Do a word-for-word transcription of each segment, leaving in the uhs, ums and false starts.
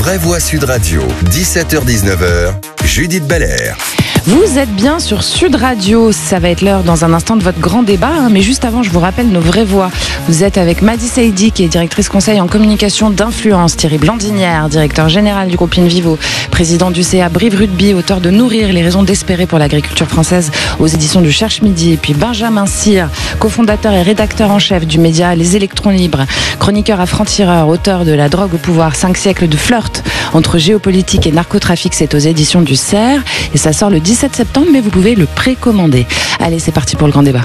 vraies voix Sud Radio, dix-sept heures dix-neuf heures, Judith Belair. Vous êtes bien sur Sud Radio, ça va être l'heure dans un instant de votre grand débat, hein, mais juste avant je vous rappelle nos vraies voix. Vous êtes avec Madi Saïdi qui est directrice conseil en communication d'influence, Thierry Blandinière, directeur général du groupe Invivo, président du C A Brive Rugby, auteur de Nourrir les raisons d'espérer pour l'agriculture française aux éditions du Cherche Midi, et puis Benjamin Cyr, cofondateur et rédacteur en chef du média Les Électrons Libres, chroniqueur à franc-tireur, auteur de La drogue au pouvoir, cinq siècles de flirt entre géopolitique et narcotrafic, c'est aux éditions du Cerf et ça sort le dix-sept septembre, mais vous pouvez le précommander. Allez, c'est parti pour le grand débat.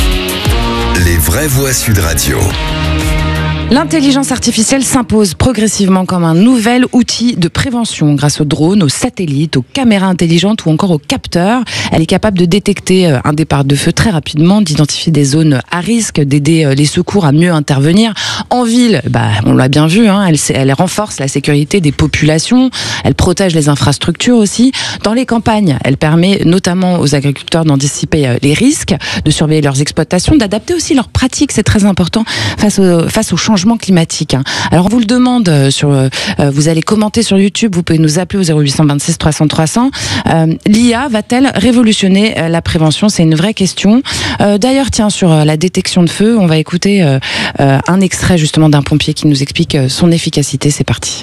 Les vraies voix Sud Radio. L'intelligence artificielle s'impose progressivement comme un nouvel outil de prévention grâce aux drones, aux satellites, aux caméras intelligentes ou encore aux capteurs. Elle est capable de détecter un départ de feu très rapidement, d'identifier des zones à risque, d'aider les secours à mieux intervenir. En ville, bah, on l'a bien vu, hein, elle, elle renforce la sécurité des populations, elle protège les infrastructures aussi. Dans les campagnes, elle permet notamment aux agriculteurs d'anticiper les risques, de surveiller leurs exploitations, d'adapter aussi leurs pratiques, c'est très important face au, face au changement climatique. Alors on vous le demande, sur, euh, vous allez commenter sur YouTube, vous pouvez nous appeler au zéro huit deux six trois cents trois cents. Euh, L'I A va-t-elle révolutionner la prévention? C'est une vraie question. Euh, D'ailleurs, tiens, sur la détection de feu, on va écouter euh, euh, un extrait justement d'un pompier qui nous explique son efficacité. C'est parti.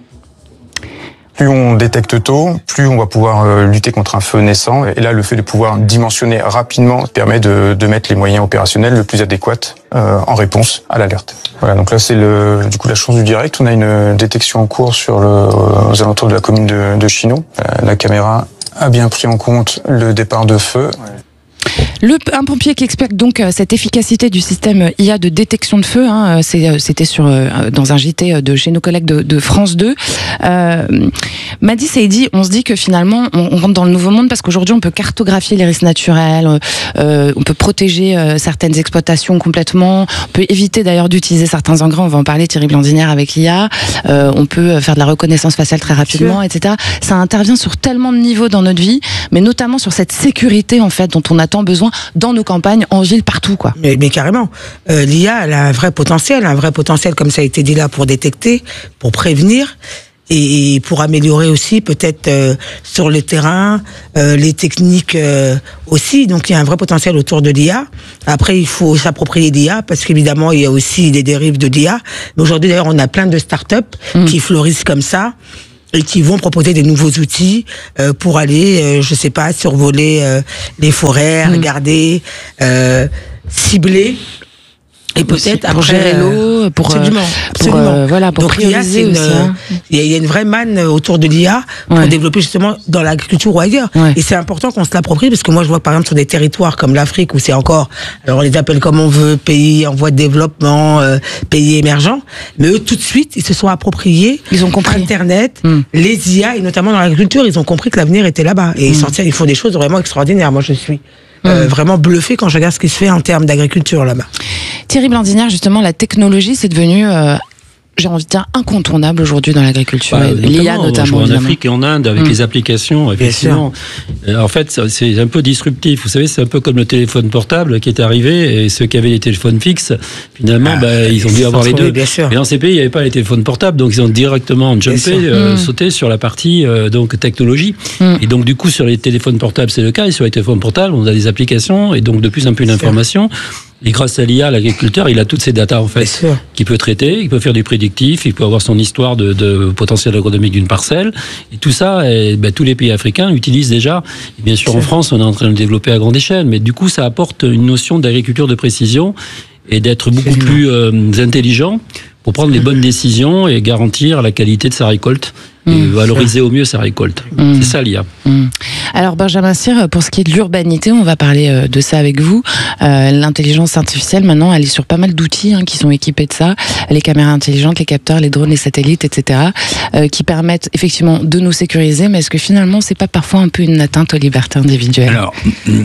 Plus on détecte tôt, plus on va pouvoir lutter contre un feu naissant. Et là, le fait de pouvoir dimensionner rapidement permet de, de mettre les moyens opérationnels le plus adéquats euh, en réponse à l'alerte. Voilà, donc là, c'est le, du coup la chance du direct. On a une détection en cours sur le, aux alentours de la commune de, de Chinon. La caméra a bien pris en compte le départ de feu. Le, un pompier qui explique donc cette efficacité du système I A de détection de feu, hein, c'était sur, dans un J T de chez nos collègues de, de France deux. Euh, Madi Saïdi, on se dit que finalement on, on rentre dans le nouveau monde parce qu'aujourd'hui on peut cartographier les risques naturels, euh, on peut protéger euh, certaines exploitations complètement, on peut éviter d'ailleurs d'utiliser certains engrais, on va en parler, Thierry Blandinière avec l'I A, euh, on peut faire de la reconnaissance faciale très rapidement, et cetera. Ça intervient sur tellement de niveaux dans notre vie, mais notamment sur cette sécurité en fait dont on a tant besoin dans nos campagnes, en ville, partout, quoi. Mais, mais carrément. Euh, L'I A, elle a un vrai potentiel, un vrai potentiel, comme ça a été dit là, pour détecter, pour prévenir, et pour améliorer aussi, peut-être, euh, sur le terrain, euh, les techniques euh, aussi. Donc, il y a un vrai potentiel autour de l'I A. Après, il faut s'approprier l'I A, parce qu'évidemment, il y a aussi des dérives de l'I A. Mais aujourd'hui, d'ailleurs, on a plein de start-up mmh. qui fleurissent comme ça, et qui vont proposer des nouveaux outils euh, pour aller, euh, je sais pas, survoler euh, les forêts, mmh. regarder, euh, cibler. Et peut-être pour après, gérer l'eau, pour absolument, pour absolument. Euh, voilà, pour Donc prioriser l'I A, aussi. Hein. Il y, y a une vraie manne autour de l'I A pour ouais. développer justement dans l'agriculture ou ailleurs. Ouais. Et c'est important qu'on se l'approprie parce que moi je vois par exemple sur des territoires comme l'Afrique où c'est encore, alors on les appelle comme on veut, pays en voie de développement, euh, pays émergents, mais eux tout de suite ils se sont appropriés. Ils ont compris Internet, mm. les I A et notamment dans l'agriculture, ils ont compris que l'avenir était là-bas et mm. ils sortent, ils font des choses vraiment extraordinaires. Moi je suis Euh, mmh. vraiment bluffé quand je regarde ce qui se fait en termes d'agriculture là-bas. Thierry Blandinière, justement, la technologie, c'est devenu, euh, j'ai envie de dire, incontournable aujourd'hui dans l'agriculture. Bah, L'I A notamment. En Afrique et en Inde, avec mmh. les applications, effectivement. En fait, c'est un peu disruptif. Vous savez, c'est un peu comme le téléphone portable qui est arrivé, et ceux qui avaient les téléphones fixes, finalement, ah, bah, ils ont dû avoir les deux. Bien sûr. Mais dans ces pays, il n'y avait pas les téléphones portables, donc ils ont directement jumpé, euh, mmh. sauté sur la partie euh, donc technologie. Mmh. Et donc, du coup, sur les téléphones portables, c'est le cas, et sur les téléphones portables, on a des applications, et donc de plus en plus d'informations. Et grâce à l'I A, l'agriculteur, il a toutes ces datas, en fait, qu'il peut traiter, il peut faire du prédictif, il peut avoir son histoire de, de potentiel agronomique d'une parcelle. Et tout ça, et, ben, tous les pays africains utilisent déjà. Et bien sûr, en France, on est en train de le développer à grande échelle. Mais du coup, ça apporte une notion d'agriculture de précision et d'être beaucoup plus euh, intelligent pour prendre les bonnes décisions et garantir la qualité de sa récolte. Et mmh, valoriser au mieux sa récolte. Mmh. C'est ça l'I A. Mmh. Alors Benjamin Cyr, pour ce qui est de l'urbanité, on va parler de ça avec vous. Euh, L'intelligence artificielle, maintenant, elle est sur pas mal d'outils hein, qui sont équipés de ça. Les caméras intelligentes, les capteurs, les drones, les satellites, et cetera. Euh, qui permettent effectivement de nous sécuriser. Mais est-ce que finalement, c'est pas parfois un peu une atteinte aux libertés individuelles? Alors,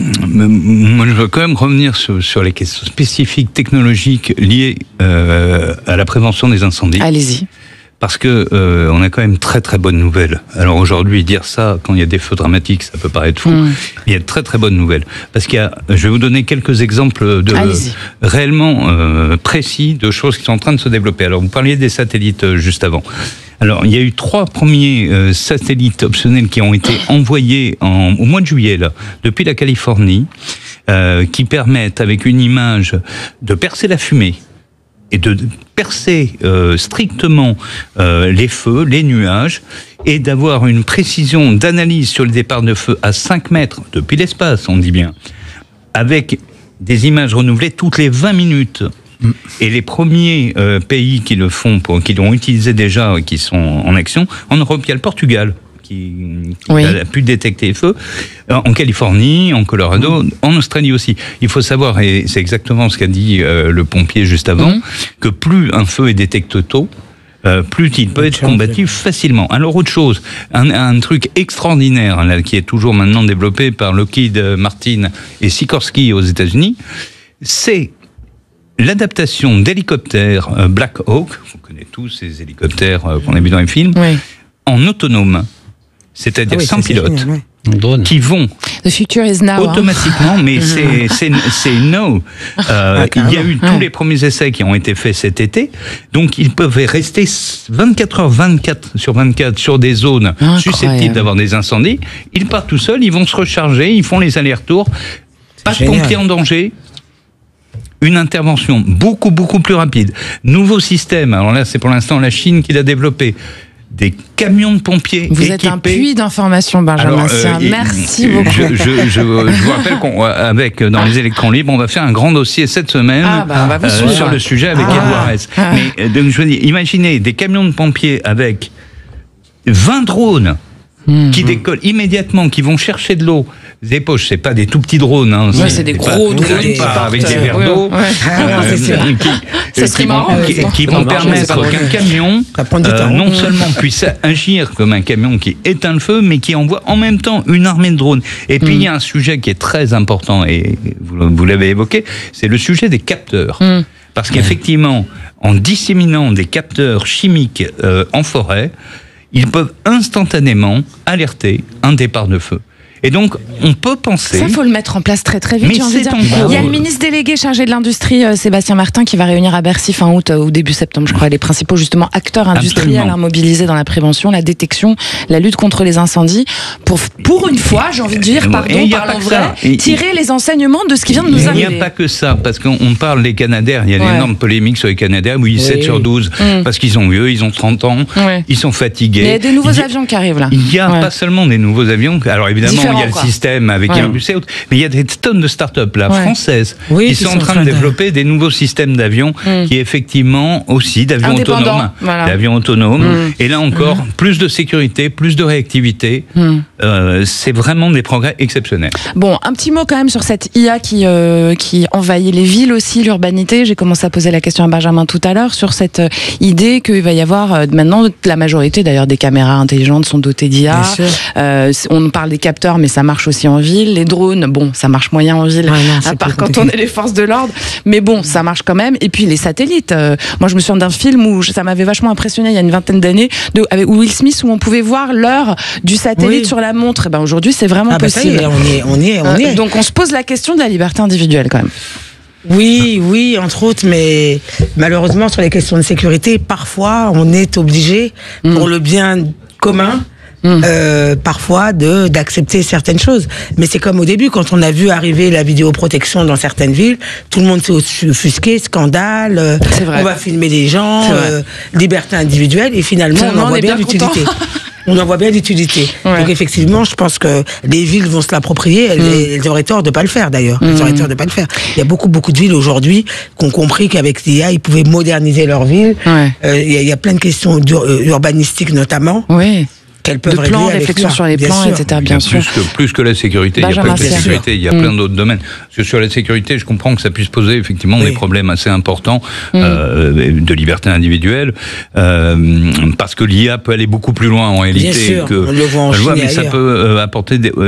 moi, je veux quand même revenir sur, sur les questions spécifiques technologiques liées euh, à la prévention des incendies. Allez-y. Parce que euh, on a quand même très très bonnes nouvelles. Alors aujourd'hui, dire ça quand il y a des feux dramatiques, ça peut paraître fou. Mmh. Il y a de très très bonnes nouvelles. Parce qu'il y a, je vais vous donner quelques exemples de Allez-y. réellement euh, précis de choses qui sont en train de se développer. Alors vous parliez des satellites euh, juste avant. Alors, il y a eu trois premiers euh, satellites optionnels qui ont été envoyés en, au mois de juillet, là, depuis la Californie, euh, qui permettent, avec une image, de percer la fumée et de percer euh, strictement euh, les feux, les nuages, et d'avoir une précision d'analyse sur le départ de feu à cinq mètres, depuis l'espace, on dit bien, avec des images renouvelées toutes les vingt minutes. Et les premiers euh, pays qui le font, pour, qui l'ont utilisé déjà, qui sont en action, en Europe, il y a le Portugal, qui, qui oui. a pu détecter les feux, en Californie, en Colorado, mmh. en Australie aussi. Il faut savoir, et c'est exactement ce qu'a dit euh, le pompier juste avant, mmh. que plus un feu est détecté tôt, Euh, plus il peut être combattu facilement. Alors autre chose, un, un truc extraordinaire là, qui est toujours maintenant développé par Lockheed Martin et Sikorsky aux États-Unis, c'est l'adaptation d'hélicoptères euh, Black Hawk, on connaît tous ces hélicoptères euh, qu'on a vus dans les films, oui. en autonome, c'est-à-dire ah oui, sans pilote. Génial, oui. Qui vont The future is now, automatiquement, hein. mais c'est, c'est, c'est no. Euh, ah, il y a eu tous ouais. les premiers essais qui ont été faits cet été, donc ils peuvent rester vingt-quatre heures vingt-quatre sur vingt-quatre sur des zones incroyable. Susceptibles d'avoir des incendies. Ils partent tout seuls, ils vont se recharger, ils font les allers-retours. Pas de pompiers en danger. Une intervention beaucoup beaucoup plus rapide. Nouveau système. Alors là, c'est pour l'instant la Chine qui l'a développé. Des camions de pompiers Vous équipés. êtes un puits d'informations, Benjamin. Alors, euh, Merci je, beaucoup. Je, je, je, je vous rappelle qu'avec dans les électrons libres, on va faire un grand dossier cette semaine ah, bah, on va vous euh, sur le sujet avec ah, Edouard S. Ah, Mais donc, je veux dire, imaginez des camions de pompiers avec vingt drones mmh, qui mmh. décollent immédiatement, qui vont chercher de l'eau. Des poches, c'est pas des tout petits drones, hein, ouais, c'est des gros pas, drones qui partent avec des verres d'eau, ouais. euh, euh, qui, qui, marrant, vont, qui, qui vont permettre qu'un camion euh, non seulement puisse agir comme un camion qui éteint le feu, mais qui envoie en même temps une armée de drones. Et puis mm. il y a un sujet qui est très important, et vous, vous l'avez évoqué, c'est le sujet des capteurs. Mm. Parce qu'effectivement, en disséminant des capteurs chimiques euh, en forêt, ils peuvent instantanément alerter un départ de feu. Et donc, on peut penser... Ça, il faut le mettre en place très très vite. Mais c'est dire. Il y a le ministre délégué chargé de l'industrie, euh, Sébastien Martin, qui va réunir à Bercy fin août euh, ou début septembre, je crois, les principaux justement acteurs industriels hein, mobilisés dans la prévention, la détection, la lutte contre les incendies. Pour, pour une fois, j'ai envie de dire, pardon, parlons vrai, et, tirer les enseignements de ce qui vient de nous arriver. Il n'y a pas que ça, parce qu'on parle des Canadaires, il y a ouais. d'énormes polémiques sur les Canadaires, oui, oui. sept sur douze, mmh. parce qu'ils sont vieux, ils ont trente ans, ouais. ils sont fatigués. Il y a des nouveaux il y a, avions qui arrivent là. Il n'y a ouais. pas seulement des nouveaux avions, alors évidemment, Différent, il y a quoi. le système avec ouais. Airbus et autres, mais il y a des tonnes de start-up là, ouais. françaises, oui, qui sont en train de développer des nouveaux systèmes d'avions, mm. qui effectivement aussi d'avions autonomes, voilà. d'avions autonomes, mm. et là encore, mm. plus de sécurité, plus de réactivité, mm. euh, c'est vraiment des progrès exceptionnels. Bon, un petit mot quand même sur cette I A qui, euh, qui envahit les villes aussi, l'urbanité. J'ai commencé à poser la question à Benjamin tout à l'heure sur cette euh, idée qu'il va y avoir euh, maintenant, la majorité d'ailleurs des caméras intelligentes sont dotées d'I A. Euh, on parle des capteurs, mais ça marche aussi en ville. Les drones, bon, ça marche moyen en ville, ouais, non, à part quand on est les forces de l'ordre. Mais bon, ça marche quand même. Et puis les satellites. Euh, moi, je me souviens d'un film où ça m'avait vachement impressionné il y a une vingtaine d'années, de, avec Will Smith, où on pouvait voir l'heure du satellite oui. sur la montre. Et ben aujourd'hui, c'est vraiment ah bah possible. Ça y est, on y est, on y est, on y est. Euh, donc on se pose la question de la liberté individuelle quand même. Oui, oui, entre autres, mais malheureusement sur les questions de sécurité, parfois on est obligé, mmh. pour le bien commun, Mmh. Euh, parfois de d'accepter certaines choses, mais c'est comme au début quand on a vu arriver la vidéoprotection dans certaines villes, tout le monde s'est offusqué, scandale, euh, on va filmer les gens, euh, liberté individuelle, et finalement on en voit bien l'utilité. On en voit bien l'utilité. Ouais. Donc effectivement, je pense que les villes vont se l'approprier. Elles, mmh. elles auraient tort de pas le faire d'ailleurs. Elles mmh. auraient tort de pas le faire. Il y a beaucoup beaucoup de villes aujourd'hui qui ont compris qu'avec l'I A, ils pouvaient moderniser leur ville. Ouais. Euh, il y a, il y a plein de questions ur- urbanistiques notamment. Oui. Qu'elles peuvent de plans, réflexion sur les plans, sûr. et cetera. Bien sûr. Plus que, plus que la sécurité, Benjamin, il n'y a pas que la sécurité, il y a mmh. plein d'autres domaines. Parce que sur la sécurité, je comprends que ça puisse poser effectivement oui. des problèmes assez importants mmh. euh, de liberté individuelle, euh, parce que l'I A peut aller beaucoup plus loin en réalité. Bien sûr, que, on le voit en Chine mais ça peut euh, apporter des... Euh,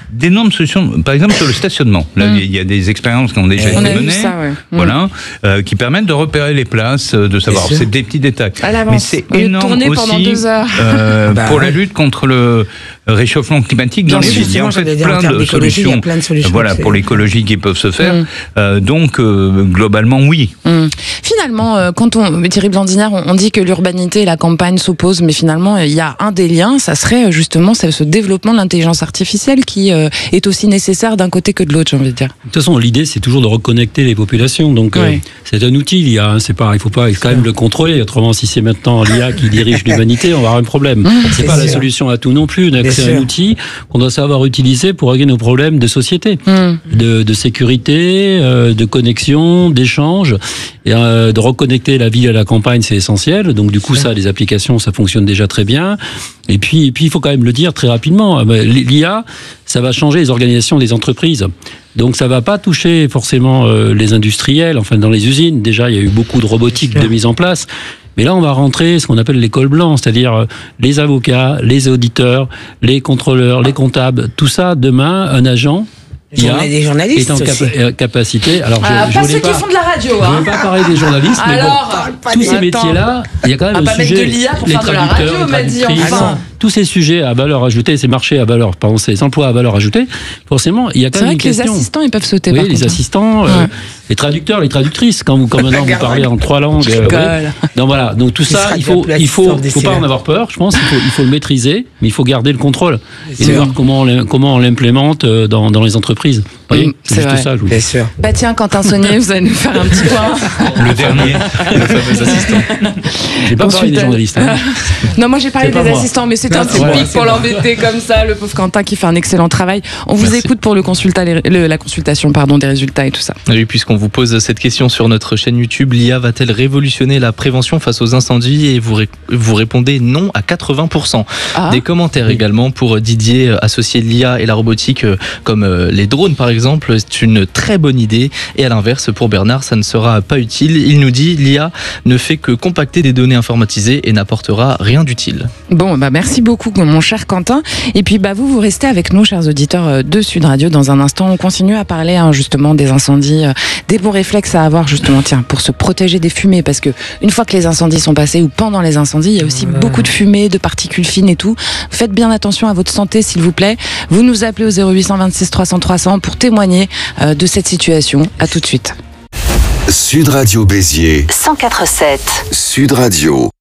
d'énormes solutions, par exemple sur le stationnement. Là, il mm. y a des expériences qui ont déjà On été a menées, vu ça, ouais. voilà, mm. euh, qui permettent de repérer les places, de savoir. C'est des petits détails. Mais c'est énorme aussi euh, bah, pour ouais. la lutte contre le réchauffement climatique dans les villes. Il y a en fait plein de solutions, plein de solutions voilà, pour l'écologie qui peuvent se faire. Mm. Euh, donc, euh, globalement, oui. Mm. Finalement, euh, quand on, Thierry Blandinaire, on, on dit que l'urbanité et la campagne s'opposent, mais finalement, il y a un des liens, ça serait justement ce développement de l'intelligence artificielle qui euh, est aussi nécessaire d'un côté que de l'autre, j'ai envie de dire. De toute façon, l'idée, c'est toujours de reconnecter les populations. Donc, oui. euh, c'est un outil, l'I A. Hein, c'est pas, il faut pas quand même le contrôler. Autrement, si c'est maintenant l'I A qui dirige l'humanité, on va avoir un problème. Mmh, c'est, c'est pas sûr. La solution à tout non plus. C'est un outil qu'on doit savoir utiliser pour régler nos problèmes de société, mmh. de, de sécurité, euh, de connexion, d'échange. Et euh, de reconnecter la ville à la campagne, c'est essentiel. Donc du coup, ça, les applications, ça fonctionne déjà très bien. Et puis, et puis, il faut quand même le dire très rapidement. L'I A, ça va changer les organisations des entreprises. Donc ça va pas toucher forcément euh, les industriels. Enfin, dans les usines, déjà, il y a eu beaucoup de robotique de mise en place. Mais là, on va rentrer ce qu'on appelle les cols blancs, c'est-à-dire les avocats, les auditeurs, les contrôleurs, les comptables. Tout ça, demain, un agent Il y a des journalistes est en capa- capacité. Alors, ah, je, pas je ceux pas, qui font de la radio. Je ne hein. veux pas parler des journalistes, mais alors, bon, tous ces métiers-là, il y a quand même un un sujet. de l'I A pour les faire de la radio, traducteurs, m'a dit, enfin. Tous ces sujets à valeur ajoutée, ces marchés à valeur, pardon, ces emplois à valeur ajoutée, forcément, il y a quand c'est même vrai une que question. Les assistants, ils peuvent sauter. Oui, par les contre. assistants, ouais. euh, les traducteurs, les traductrices, quand vous, comme maintenant vous parlez en trois langues. Euh, ouais. Donc voilà, donc tout ça, il faut, il faut, faut pas en avoir peur. Je pense qu'il faut, il faut le maîtriser, mais il faut garder le contrôle et de voir comment on, comment on l'implémente dans, dans les entreprises. Vous voyez, c'est, c'est juste vrai. Ça, je vous dis. Sûr. Bah tiens, Quentin Saunier, vous allez nous faire un petit point. Le dernier, le fameux assistant. J'ai pas parlé des journalistes. Hein. Non, moi j'ai parlé c'est des assistants, mais c'était un petit ouais, pic pour l'embêter comme ça, le pauvre Quentin qui fait un excellent travail. On vous Merci. écoute pour le consulta, le, la consultation pardon, des résultats et tout ça. Oui, puisqu'on vous pose cette question sur notre chaîne YouTube, l'I A va-t-elle révolutionner la prévention face aux incendies? Et vous, ré- vous répondez non à quatre-vingts pour cent. Ah. Des commentaires oui. également pour Didier, associé de l'I A et la robotique, comme les drones par exemple, c'est une très bonne idée. Et à l'inverse, pour Bernard, ça ne sera pas utile. Il nous dit, l'I A ne fait que compacter des données informatisées et n'apportera rien d'utile. Bon, bah merci beaucoup mon cher Quentin. Et puis bah vous, vous restez avec nous, chers auditeurs de Sud Radio. Dans un instant, on continue à parler hein, justement des incendies, euh, des bons réflexes à avoir justement, tiens, pour se protéger des fumées, parce que une fois que les incendies sont passés ou pendant les incendies, il y a aussi mmh. beaucoup de fumée, de particules fines et tout. Faites bien attention à votre santé, s'il vous plaît. Vous nous appelez au zéro huit cent vingt-six trois cents trois cents pour témoigner euh, de cette situation. À tout de suite. Sud Radio Béziers cent quatre virgule sept. Sud Radio.